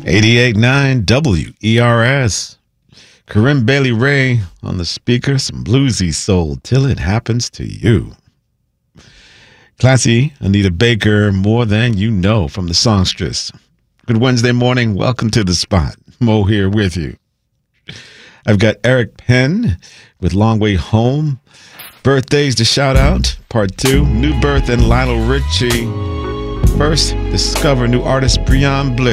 88.9 WERS. Corinne Bailey Ray on the speaker, some bluesy soul till it happens to you. Classy Anita Baker, More Than You Know from the songstress. Good Wednesday morning. Welcome to the spot. Mo here with you. I've got Eric Penn with Long Way Home. Birthdays to shout out, part 2. New birth and Lionel Richie. First, discover new artist Breon Bliss.